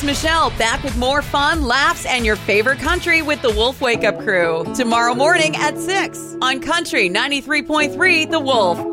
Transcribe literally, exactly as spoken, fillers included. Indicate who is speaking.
Speaker 1: It's Michelle, back with more fun, laughs, and your favorite country with the Wolf Wake Up Crew. Tomorrow morning at six on Country ninety-three point three The Wolf.